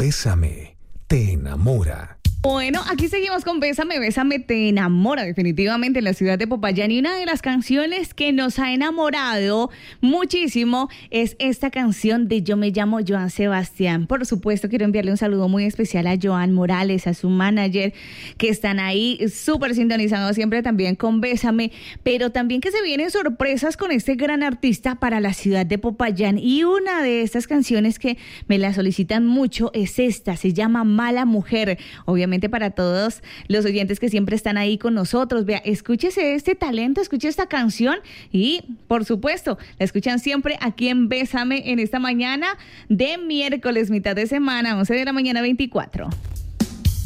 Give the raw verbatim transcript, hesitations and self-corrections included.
Bésame, te enamora. Bueno, aquí seguimos con Bésame, Bésame, te enamora definitivamente en la ciudad de Popayán, y una de las canciones que nos ha enamorado muchísimo es esta canción de Yo me llamo Joan Sebastián. Por supuesto, quiero enviarle un saludo muy especial a Joan Morales, a su manager, que están ahí súper sintonizados siempre también con Bésame, pero también que se vienen sorpresas con este gran artista para la ciudad de Popayán, y una de estas canciones que me la solicitan mucho es esta, se llama Mala Mujer. Obviamente para todos los oyentes que siempre están ahí con nosotros, vea, escúchese este talento, escuche esta canción y, por supuesto, la escuchan siempre aquí en Bésame en esta mañana de miércoles, mitad de semana, once de la mañana, veinticuatro.